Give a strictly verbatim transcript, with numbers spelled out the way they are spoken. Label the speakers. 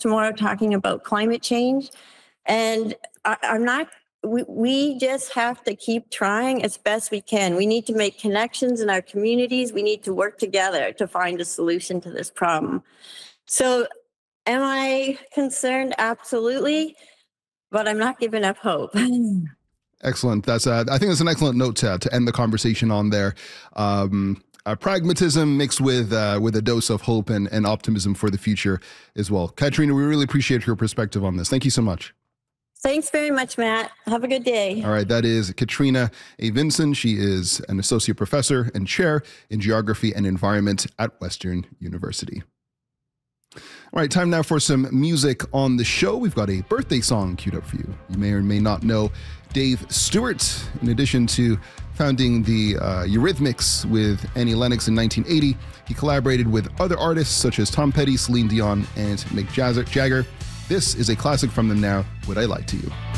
Speaker 1: tomorrow talking about climate change. And I, I'm not, we, we just have to keep trying as best we can. We need to make connections in our communities. We need to work together to find a solution to this problem. So am I concerned? Absolutely. But I'm not giving up hope.
Speaker 2: Excellent. That's uh, I think that's an excellent note to, to end the conversation on there. Um, uh, pragmatism mixed with uh, with a dose of hope and, and optimism for the future as well. Katrina, we really appreciate your perspective on this. Thank you so much.
Speaker 1: Thanks very much, Matt. Have a good day.
Speaker 2: All right. That is Katrina A. Vinson. She is an associate professor and chair in geography and environment at Western University. All right, time now for some music on the show. We've got a birthday song queued up for you. You may or may not know Dave Stewart. In addition to founding the uh, Eurythmics with Annie Lennox in nineteen eighty, he collaborated with other artists such as Tom Petty, Celine Dion, and Mick Jagger. This is a classic from them now, Would I Lie to You?